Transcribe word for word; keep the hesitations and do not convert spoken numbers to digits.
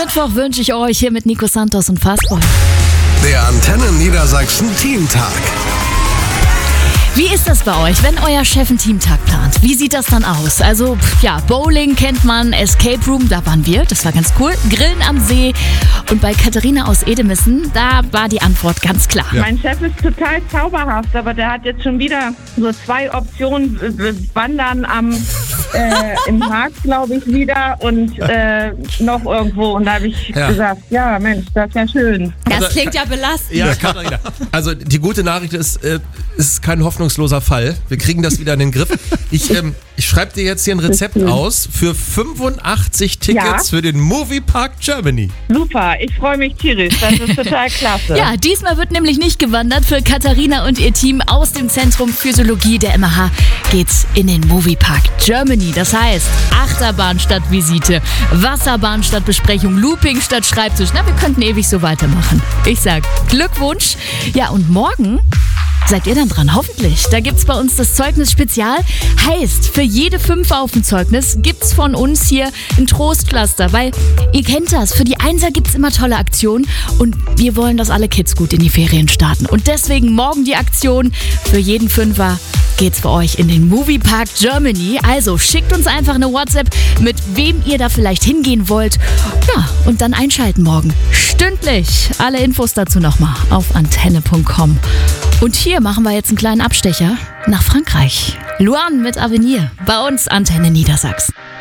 Mittwoch wünsche ich euch hier mit Nico Santos und Fastboy. Der Antenne Niedersachsen Teamtag. Wie ist das bei euch, wenn euer Chef einen Teamtag plant? Wie sieht das dann aus? Also, ja, Bowling kennt man, Escape Room, da waren wir, das war ganz cool. Grillen am See. Und bei Katharina aus Edemissen, da war die Antwort ganz klar. Ja. Mein Chef ist total zauberhaft, aber der hat jetzt schon wieder so zwei Optionen. Wandern am äh, im Harz, glaube ich, wieder und äh, noch irgendwo. Und da habe ich ja. gesagt, ja Mensch, das ist ja schön. Das klingt ja belastend. Ja, Katharina. Also die gute Nachricht ist, äh, es ist kein hoffnungsloser Fall. Wir kriegen das wieder in den Griff. Ich, ähm, ich schreibe dir jetzt hier ein Rezept aus für fünfundachtzig Tickets ja. für den Moviepark Germany. Super, ich freue mich tierisch. Das ist total klasse. Ja, diesmal wird nämlich nicht gewandert. Für Katharina und ihr Team aus dem Zentrum Physiologie der M A H geht's in den Moviepark Germany. Das heißt, Achterbahn statt Visite, Wasserbahn statt Besprechung, Looping statt Schreibtisch. Na, wir könnten ewig so weitermachen. Ich sag Glückwunsch. Ja, und morgen seid ihr dann dran, hoffentlich. Da gibt's bei uns das Zeugnis Spezial. Heißt, für jede fünf auf dem Zeugnis gibt's von uns hier ein Trostpflaster. Weil ihr kennt das, für die Einser gibt's immer tolle Aktionen. Und wir wollen, dass alle Kids gut in die Ferien starten. Und deswegen morgen die Aktion. Für jeden Fünfer geht's für euch in den Moviepark Germany. Also schickt uns einfach eine WhatsApp, mit wem ihr da vielleicht hingehen wollt. Ja, und dann einschalten morgen. Stündlich. Alle Infos dazu nochmal auf antenne punkt com. Und hier machen wir jetzt einen kleinen Abstecher nach Frankreich. Luan mit Avenir, bei uns Antenne Niedersachsen.